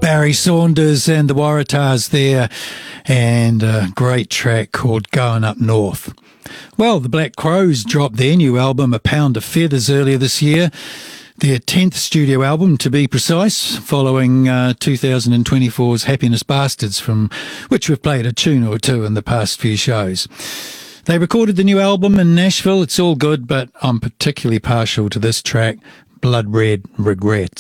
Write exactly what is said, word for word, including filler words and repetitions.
Barry Saunders and the Waratahs there, and a great track called Going Up North. Well, the Black Crowes dropped their new album, A Pound of Feathers, earlier this year. Their tenth studio album, to be precise, following uh, two thousand twenty-four's Happiness Bastards, from which we've played a tune or two in the past few shows. They recorded the new album in Nashville. It's all good, but I'm particularly partial to this track, Blood Red Regrets.